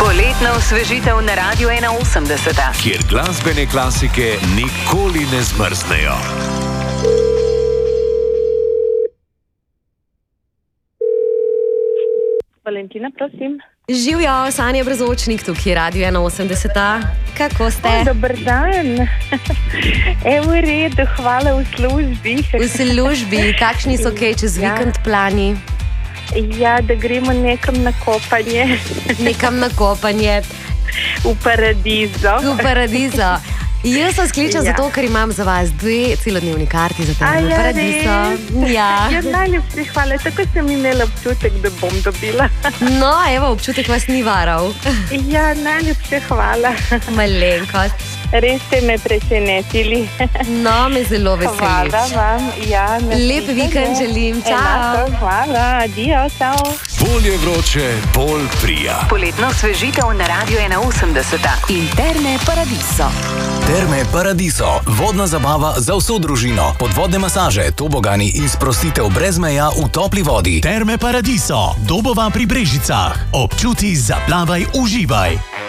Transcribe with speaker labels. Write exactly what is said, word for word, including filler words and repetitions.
Speaker 1: Poletna osvežitev na Radiu ena osemdeset,
Speaker 2: kjer glasbene klasike nikoli ne zmrznejo.
Speaker 3: Valentina, prosim.
Speaker 4: Živjo, Sanja Brezočnik, tukaj je Radio ena osemdeset. Kako ste?
Speaker 3: O, dober dan. Evo, v redu, hvala, v službi.
Speaker 4: V službi, kakšni so kaj čez
Speaker 3: Ja.
Speaker 4: vikend plani?
Speaker 3: Ja, da gremo nekam na kopanje.
Speaker 4: Nekam na kopanje,
Speaker 3: V paradizo.
Speaker 4: v paradizo. Jaz sem skličala
Speaker 3: Ja.
Speaker 4: zato, ker imam za vas dve celodnevni karti za
Speaker 3: A
Speaker 4: termo
Speaker 3: ja,
Speaker 4: paradiso.
Speaker 3: res?
Speaker 4: Ja.
Speaker 3: Ja, najlepši hvala, tako sem imela občutek, da bom dobila.
Speaker 4: No, evo, občutek vas ni varal.
Speaker 3: Ja, najlepši hvala.
Speaker 4: Malenkost.
Speaker 3: Res ste me presenetili.
Speaker 4: No, me zelo veseli.
Speaker 3: Hvala vam. Ja,
Speaker 4: Lep vikend želim. Čau.
Speaker 3: Enako, hvala, adijo, čau.
Speaker 2: Bolje vroče, bolj prija.
Speaker 1: Poletna osvežitev na Radiu ena osemdeset in Terme Paradiso.
Speaker 5: Terme Paradiso, vodna zabava za vso družino, podvodne masaže, tobogani in sprostitev brez meja v topli vodi.
Speaker 6: Terme Paradiso, Dobova pri Brežicah. Občuti, zaplavaj, uživaj.